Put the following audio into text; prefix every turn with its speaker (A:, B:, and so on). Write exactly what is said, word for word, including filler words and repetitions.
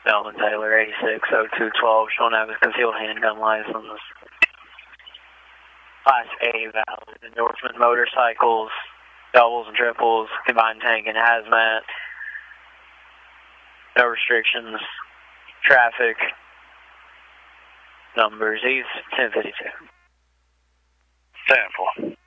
A: Melvin Taylor, eighty-six oh two twelve, showing have a concealed handgun license. Class A valid. Endorsement motorcycles, doubles and triples, combined tank and hazmat. No restrictions. Traffic. Numbers. He's ten fifty-two.
B: ten four.